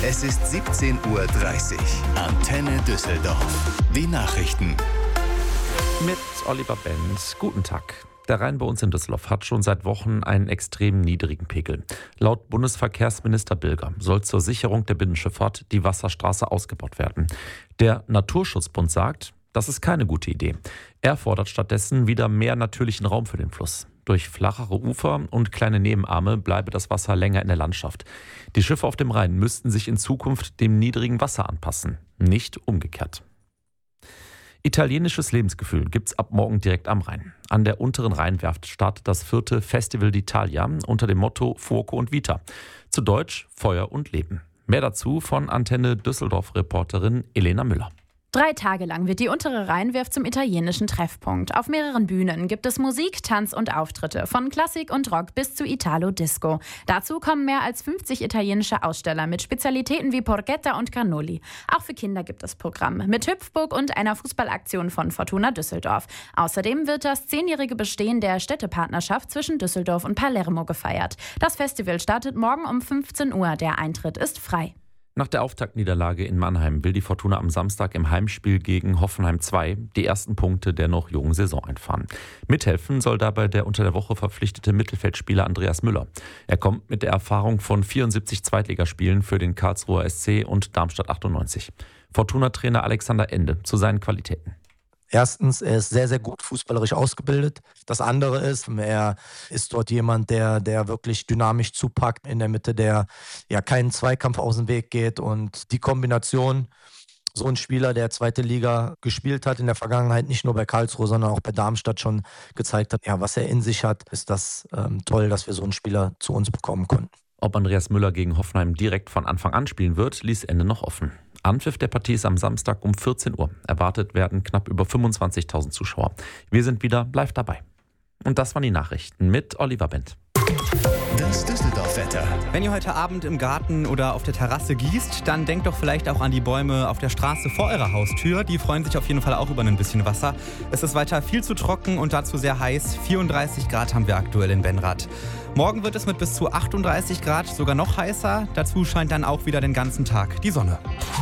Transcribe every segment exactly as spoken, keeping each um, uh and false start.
Es ist siebzehn Uhr dreißig. Antenne Düsseldorf. Die Nachrichten. Mit Oliver Benz. Guten Tag. Der Rhein bei uns in Düsseldorf hat schon seit Wochen einen extrem niedrigen Pegel. Laut Bundesverkehrsminister Bilger soll zur Sicherung der Binnenschifffahrt die Wasserstraße ausgebaut werden. Der Naturschutzbund sagt, das ist keine gute Idee. Er fordert stattdessen wieder mehr natürlichen Raum für den Fluss. Durch flachere Ufer und kleine Nebenarme bleibe das Wasser länger in der Landschaft. Die Schiffe auf dem Rhein müssten sich in Zukunft dem niedrigen Wasser anpassen, nicht umgekehrt. Italienisches Lebensgefühl gibt's ab morgen direkt am Rhein. An der unteren Rheinwerft startet das vierte Festival d'Italia unter dem Motto Fuoco und Vita. Zu Deutsch Feuer und Leben. Mehr dazu von Antenne Düsseldorf-Reporterin Elena Müller. Drei Tage lang wird die untere Rheinwerft zum italienischen Treffpunkt. Auf mehreren Bühnen gibt es Musik, Tanz und Auftritte, von Klassik und Rock bis zu Italo-Disco. Dazu kommen mehr als fünfzig italienische Aussteller mit Spezialitäten wie Porchetta und Cannoli. Auch für Kinder gibt es Programm mit Hüpfburg und einer Fußballaktion von Fortuna Düsseldorf. Außerdem wird das zehnjährige Bestehen der Städtepartnerschaft zwischen Düsseldorf und Palermo gefeiert. Das Festival startet morgen um fünfzehn Uhr. Der Eintritt ist frei. Nach der Auftaktniederlage in Mannheim will die Fortuna am Samstag im Heimspiel gegen Hoffenheim zwei die ersten Punkte der noch jungen Saison einfahren. Mithelfen soll dabei der unter der Woche verpflichtete Mittelfeldspieler Andreas Müller. Er kommt mit der Erfahrung von vierundsiebzig Zweitligaspielen für den Karlsruher S C und Darmstadt achtundneunzig. Fortuna-Trainer Alexander Ende zu seinen Qualitäten. Erstens, er ist sehr, sehr gut fußballerisch ausgebildet. Das andere ist, er ist dort jemand, der, der wirklich dynamisch zupackt in der Mitte, der ja keinen Zweikampf aus dem Weg geht. Und die Kombination, so ein Spieler, der zweite Liga gespielt hat in der Vergangenheit, nicht nur bei Karlsruhe, sondern auch bei Darmstadt schon gezeigt hat, ja, was er in sich hat, ist das ähm, toll, dass wir so einen Spieler zu uns bekommen konnten. Ob Andreas Müller gegen Hoffenheim direkt von Anfang an spielen wird, ließ Ende noch offen. Anpfiff der Partie ist am Samstag um vierzehn Uhr. Erwartet werden knapp über fünfundzwanzigtausend Zuschauer. Wir sind wieder live dabei. Und das waren die Nachrichten mit Oliver Bendt. Das Düsseldorf-Wetter. Wenn ihr heute Abend im Garten oder auf der Terrasse gießt, dann denkt doch vielleicht auch an die Bäume auf der Straße vor eurer Haustür. Die freuen sich auf jeden Fall auch über ein bisschen Wasser. Es ist weiter viel zu trocken und dazu sehr heiß. vierunddreißig Grad haben wir aktuell in Benrath. Morgen wird es mit bis zu achtunddreißig Grad sogar noch heißer. Dazu scheint dann auch wieder den ganzen Tag die Sonne.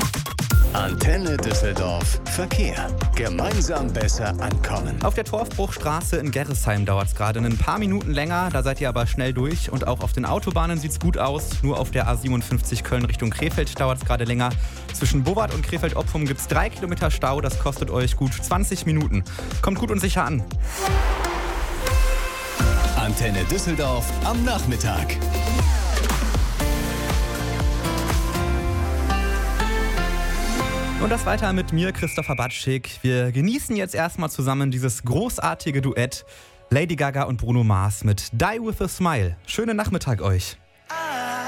Antenne Düsseldorf. Verkehr. Gemeinsam besser ankommen. Auf der Torfbruchstraße in Gerresheim dauert es gerade ein paar Minuten länger. Da seid ihr aber schnell durch. Und auch auf den Autobahnen sieht es gut aus. Nur auf der A siebenundfünfzig Köln Richtung Krefeld dauert es gerade länger. Zwischen Bowart und Krefeld-Oppum gibt es drei Kilometer Stau. Das kostet euch gut zwanzig Minuten. Kommt gut und sicher an. Antenne Düsseldorf am Nachmittag. Und das weiter mit mir, Christopher Batschik. Wir genießen jetzt erstmal zusammen dieses großartige Duett Lady Gaga und Bruno Mars mit Die With A Smile. Schönen Nachmittag euch.